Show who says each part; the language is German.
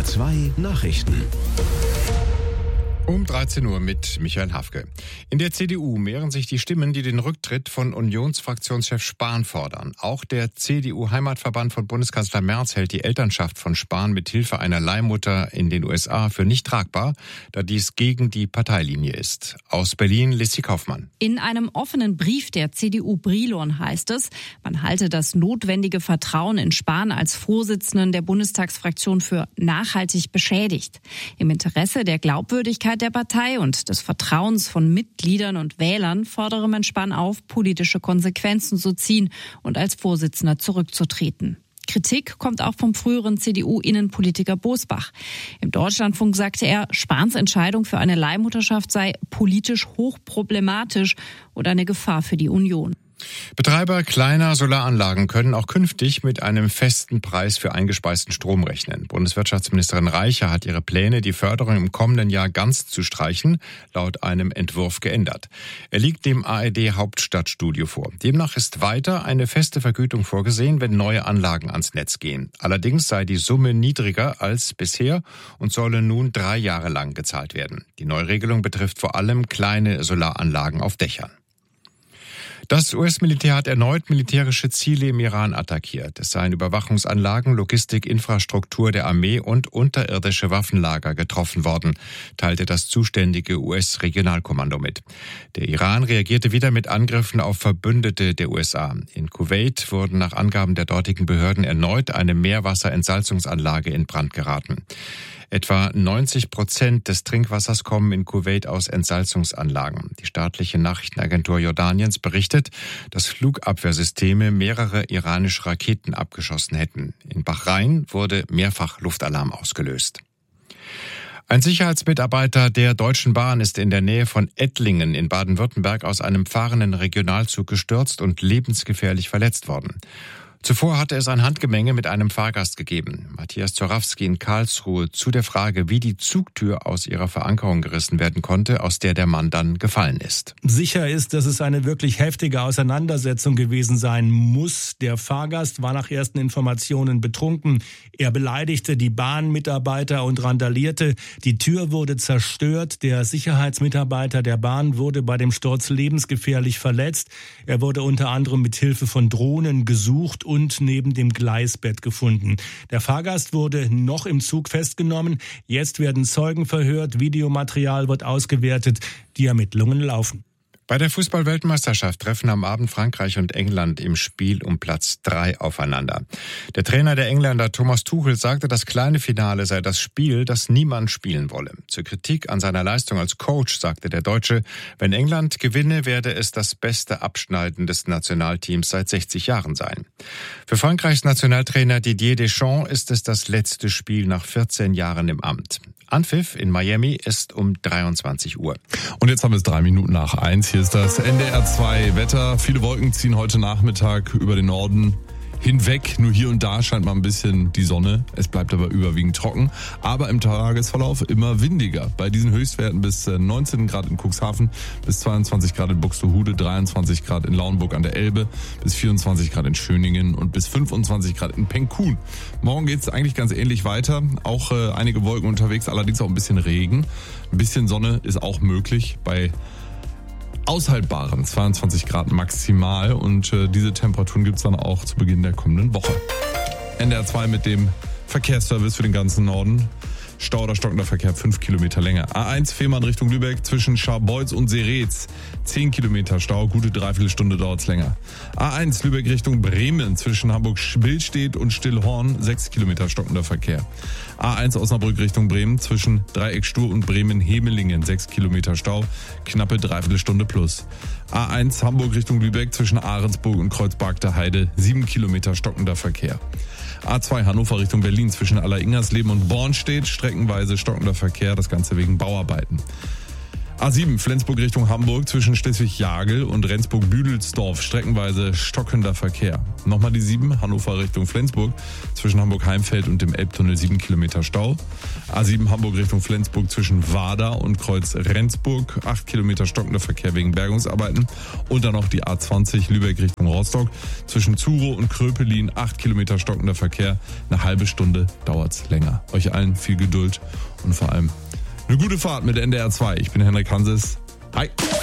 Speaker 1: NDR2 Nachrichten.
Speaker 2: Um 13 Uhr mit Michael Hafke. In der CDU mehren sich die Stimmen, die den Rücktritt von Unionsfraktionschef Spahn fordern. Auch der CDU-Heimatverband von Bundeskanzler Merz hält die Elternschaft von Spahn mit Hilfe einer Leihmutter in den USA für nicht tragbar, da dies gegen die Parteilinie ist. Aus Berlin, Lissy Kaufmann.
Speaker 3: In einem offenen Brief der CDU Brilon heißt es, man halte das notwendige Vertrauen in Spahn als Vorsitzenden der Bundestagsfraktion für nachhaltig beschädigt. Im Interesse der Glaubwürdigkeit der Partei und des Vertrauens von Mitgliedern und Wählern fordere man Spahn auf, politische Konsequenzen zu ziehen und als Vorsitzender zurückzutreten. Kritik kommt auch vom früheren CDU-Innenpolitiker Bosbach. Im Deutschlandfunk sagte er, Spahns Entscheidung für eine Leihmutterschaft sei politisch hochproblematisch und eine Gefahr für die Union.
Speaker 2: Betreiber kleiner Solaranlagen können auch künftig mit einem festen Preis für eingespeisten Strom rechnen. Bundeswirtschaftsministerin Reiche hat ihre Pläne, die Förderung im kommenden Jahr ganz zu streichen, laut einem Entwurf geändert. Er liegt dem ARD Hauptstadtstudio vor. Demnach ist weiter eine feste Vergütung vorgesehen, wenn neue Anlagen ans Netz gehen. Allerdings sei die Summe niedriger als bisher und solle nun 3 Jahre lang gezahlt werden. Die Neuregelung betrifft vor allem kleine Solaranlagen auf Dächern. Das US-Militär hat erneut militärische Ziele im Iran attackiert. Es seien Überwachungsanlagen, Logistik, Infrastruktur der Armee und unterirdische Waffenlager getroffen worden, teilte das zuständige US-Regionalkommando mit. Der Iran reagierte wieder mit Angriffen auf Verbündete der USA. In Kuwait wurden nach Angaben der dortigen Behörden erneut eine Meerwasserentsalzungsanlage in Brand geraten. Etwa 90% des Trinkwassers kommen in Kuwait aus Entsalzungsanlagen. Die staatliche Nachrichtenagentur Jordaniens berichtet, dass Flugabwehrsysteme mehrere iranische Raketen abgeschossen hätten. In Bahrain wurde mehrfach Luftalarm ausgelöst. Ein Sicherheitsmitarbeiter der Deutschen Bahn ist in der Nähe von Ettlingen in Baden-Württemberg aus einem fahrenden Regionalzug gestürzt und lebensgefährlich verletzt worden. Zuvor hatte es ein Handgemenge mit einem Fahrgast gegeben. Matthias Zorawski in Karlsruhe zu der Frage, wie die Zugtür aus ihrer Verankerung gerissen werden konnte, aus der der Mann dann gefallen ist.
Speaker 4: Sicher ist, dass es eine wirklich heftige Auseinandersetzung gewesen sein muss. Der Fahrgast war nach ersten Informationen betrunken. Er beleidigte die Bahnmitarbeiter und randalierte. Die Tür wurde zerstört. Der Sicherheitsmitarbeiter der Bahn wurde bei dem Sturz lebensgefährlich verletzt. Er wurde unter anderem mit Hilfe von Drohnen gesucht und neben dem Gleisbett gefunden. Der Fahrgast wurde noch im Zug festgenommen. Jetzt werden Zeugen verhört, Videomaterial wird ausgewertet. Die Ermittlungen laufen.
Speaker 2: Bei der Fußball-Weltmeisterschaft treffen am Abend Frankreich und England im Spiel um Platz 3 aufeinander. Der Trainer der Engländer Thomas Tuchel sagte, das kleine Finale sei das Spiel, das niemand spielen wolle. Zur Kritik an seiner Leistung als Coach sagte der Deutsche, wenn England gewinne, werde es das beste Abschneiden des Nationalteams seit 60 Jahren sein. Für Frankreichs Nationaltrainer Didier Deschamps ist es das letzte Spiel nach 14 Jahren im Amt. Anpfiff in Miami ist um 23 Uhr.
Speaker 5: Und jetzt haben wir es 1:03. Hier ist das NDR2 Wetter. Viele Wolken ziehen heute Nachmittag über den Norden hinweg. Nur hier und da scheint mal ein bisschen die Sonne. Es bleibt aber überwiegend trocken. Aber im Tagesverlauf immer windiger. Bei diesen Höchstwerten bis 19 Grad in Cuxhaven, bis 22 Grad in Buxtehude, 23 Grad in Lauenburg an der Elbe, bis 24 Grad in Schöningen und bis 25 Grad in Penkun. Morgen geht es eigentlich ganz ähnlich weiter. Auch einige Wolken unterwegs, allerdings auch ein bisschen Regen. Ein bisschen Sonne ist auch möglich bei aushaltbaren 22 Grad maximal und diese Temperaturen gibt's dann auch zu Beginn der kommenden Woche. NDR2 mit dem Verkehrsservice für den ganzen Norden. Stau oder stockender Verkehr 5 Kilometer länger. A1 Fehmarn Richtung Lübeck zwischen Scharbeutz und Seretz. 10 Kilometer Stau, gute Dreiviertelstunde dauert's länger. A1 Lübeck Richtung Bremen zwischen Hamburg-Billstedt und Stillhorn. 6 Kilometer stockender Verkehr. A1 Osnabrück Richtung Bremen zwischen Dreieck-Stur und Bremen-Hemelingen. 6 Kilometer Stau, knappe Dreiviertelstunde plus. A1 Hamburg Richtung Lübeck zwischen Ahrensburg und Kreuzberg der Heide. 7 Kilometer stockender Verkehr. A2 Hannover Richtung Berlin zwischen Alleringersleben und Bornstedt, streckenweise stockender Verkehr, das Ganze wegen Bauarbeiten. A7 Flensburg Richtung Hamburg zwischen Schleswig-Jagel und Rendsburg-Büdelsdorf streckenweise stockender Verkehr. Nochmal die 7 Hannover Richtung Flensburg zwischen Hamburg-Heimfeld und dem Elbtunnel 7 Kilometer Stau. A7 Hamburg Richtung Flensburg zwischen Wada und Kreuz Rendsburg 8 Kilometer stockender Verkehr wegen Bergungsarbeiten. Und dann noch die A20 Lübeck Richtung Rostock zwischen Zuro und Kröpelin 8 Kilometer stockender Verkehr. Eine halbe Stunde dauert's länger. Euch allen viel Geduld und vor allem eine gute Fahrt mit NDR 2. Ich bin Henrik Hanses. Hi.